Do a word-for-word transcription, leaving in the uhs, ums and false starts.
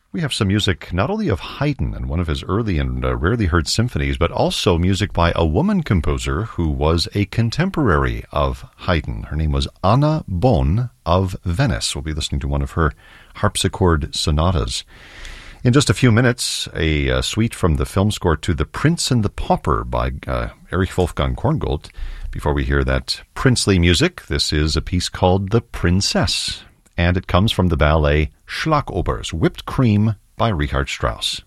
We have some music not only of Haydn and one of his early and uh, rarely heard symphonies, but also music by a woman composer who was a contemporary of Haydn. Her name was Anna Bonn of Venice. We'll be listening to one of her harpsichord sonatas. In just a few minutes, a, a suite from the film score to The Prince and the Pauper by uh, Erich Wolfgang Korngold. Before we hear that princely music, this is a piece called The Princess, and it comes from the ballet Schlagobers, Whipped Cream by Richard Strauss.